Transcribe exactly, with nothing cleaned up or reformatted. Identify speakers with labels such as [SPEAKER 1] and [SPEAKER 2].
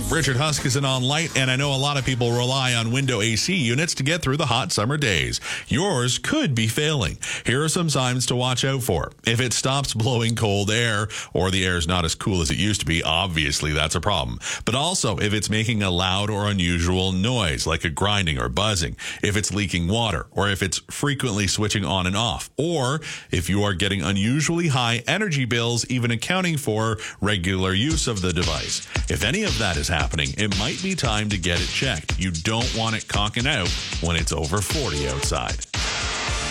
[SPEAKER 1] Richard Huskisson on Light, and I know a lot of people rely on window A C units to get through the hot summer days. Yours could be failing. Here are some signs to watch out for. If it stops blowing cold air, or the air is not as cool as it used to be, obviously that's a problem. But also, if it's making a loud or unusual noise, like a grinding or buzzing, if it's leaking water, or if it's frequently switching on and off, or if you are getting unusually high energy bills, even accounting for regular use of the device. If any of that is happening, it might be time to get it checked. You don't want it conking out when it's over forty outside.